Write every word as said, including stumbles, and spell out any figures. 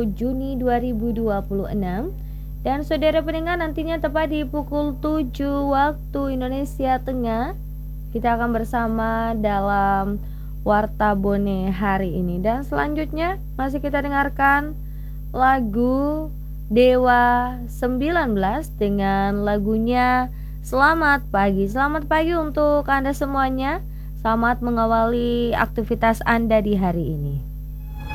satu Juni dua ribu dua puluh enam. Dan saudara pendengar, nantinya tepat di pukul tujuh waktu Indonesia Tengah kita akan bersama dalam Warta Bone hari ini. Dan selanjutnya masih kita dengarkan lagu Dewa sembilan belas dengan lagunya Selamat Pagi. Selamat pagi untuk Anda semuanya. Selamat mengawali aktivitas Anda di hari ini.